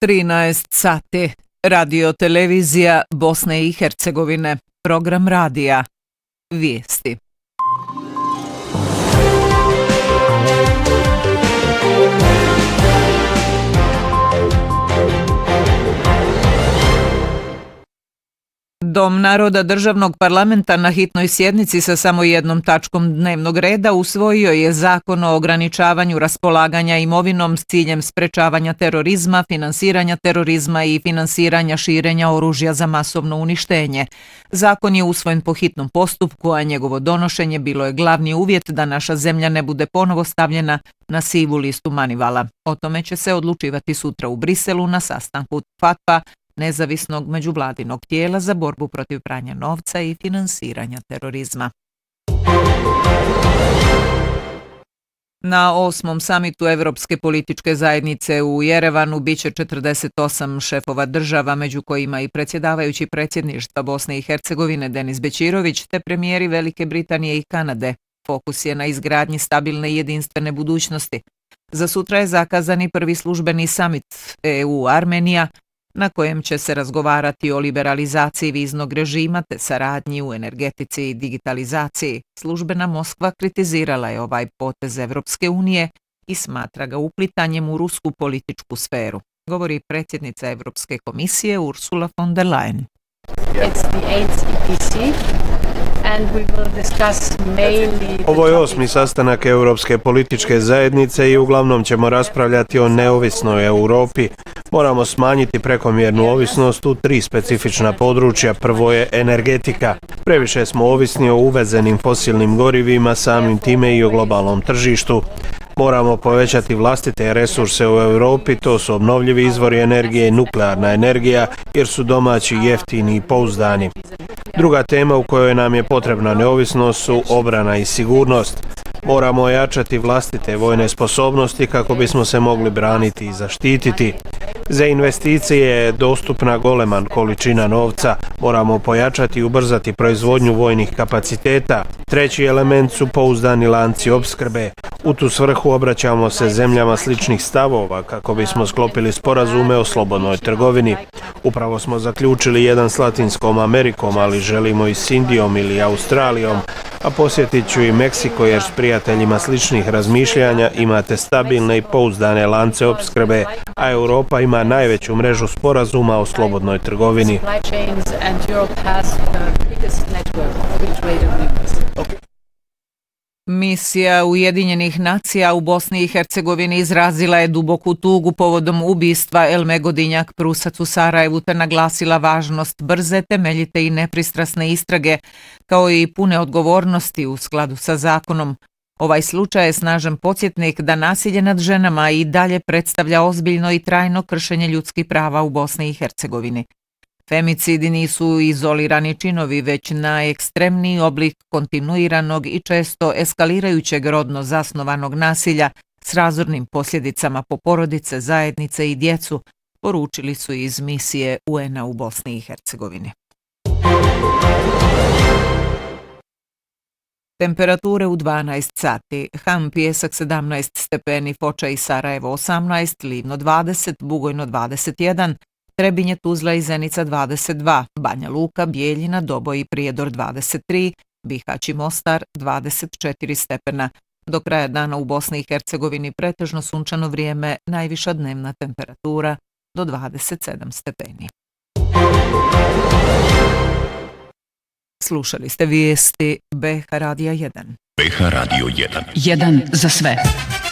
13 sati. Radio televizija Bosne i Hercegovine. Program radija. Vijesti. Dom naroda državnog parlamenta na hitnoj sjednici sa samo jednom tačkom dnevnog reda usvojio je zakon o ograničavanju raspolaganja imovinom s ciljem sprečavanja terorizma, finansiranja terorizma i finansiranja širenja oružja za masovno uništenje. Zakon je usvojen po hitnom postupku, a njegovo donošenje bilo je glavni uvjet da naša zemlja ne bude ponovo stavljena na sivu listu Manivala. O tome će se odlučivati sutra u Briselu na sastanku FATF-a, nezavisnog međuvladinog tijela za borbu protiv pranja novca i finansiranja terorizma. Na 8. samitu Evropske političke zajednice u Jerevanu biće 48 šefova država, među kojima i predsjedavajući predsjedništva Bosne i Hercegovine Denis Bećirović te premijeri Velike Britanije i Kanade. Fokus je na izgradnji stabilne i jedinstvene budućnosti. Za sutra je zakazani prvi službeni samit EU-Armenija, na kojem će se razgovarati o liberalizaciji viznog režima te saradnji u energetici i digitalizaciji. Službena Moskva kritizirala je ovaj potez Evropske unije i smatra ga uplitanjem u rusku političku sferu, govori predsjednica Evropske komisije Ursula von der Leyen. Ovo je 8. sastanak Europske političke zajednice i uglavnom ćemo raspravljati o neovisnoj Europi. Moramo smanjiti prekomjernu ovisnost u 3 specifična područja. Prvo je energetika. Previše smo ovisni o uvezenim fosilnim gorivima, samim time i o globalnom tržištu. Moramo povećati vlastite resurse u Europi, to su obnovljivi izvori energije i nuklearna energija, jer su domaći jeftini i pouzdani. Druga tema u kojoj nam je potrebna neovisnost su obrana i sigurnost. Moramo ojačati vlastite vojne sposobnosti kako bismo se mogli braniti i zaštititi. Za investicije je dostupna goleman količina novca. Moramo pojačati i ubrzati proizvodnju vojnih kapaciteta. Treći element su pouzdani lanci opskrbe. U tu svrhu obraćamo se zemljama sličnih stavova kako bismo sklopili sporazume o slobodnoj trgovini. Upravo smo zaključili jedan s Latinskom Amerikom, ali želimo i s Indijom ili Australijom, a posjetit ću i Meksiko jer s prijateljima sličnih razmišljanja imate stabilne i pouzdane lance opskrbe, a Europa ima najveću mrežu sporazuma o slobodnoj trgovini. Misija Ujedinjenih nacija u Bosni i Hercegovini izrazila je duboku tugu povodom ubistva Elme Godinjak Prusac u Sarajevu te naglasila važnost brze, temeljite i nepristrasne istrage, kao i pune odgovornosti u skladu sa zakonom. Ovaj slučaj je snažan podsjetnik da nasilje nad ženama i dalje predstavlja ozbiljno i trajno kršenje ljudskih prava u Bosni i Hercegovini. Femicidi nisu izolirani činovi, već najekstremniji oblik kontinuiranog i često eskalirajućeg rodno zasnovanog nasilja s razornim posljedicama po porodice, zajednice i djecu, poručili su iz misije UN-a u Bosni i Hercegovini. Temperature u 12 sati. Ham Pijesak 17 stepeni, Foča i Sarajevo 18, Livno 20, Bugojno 21, Trebinje, Tuzla i Zenica 22, Banja Luka, Bijeljina, Doboj i Prijedor 23, Bihać i Mostar 24 stepena. Do kraja dana u Bosni i Hercegovini pretežno sunčano vrijeme, najviša dnevna temperatura do 27 stepeni. Slušali ste vijesti BH Radija 1. BH Radio 1. 1 za sve.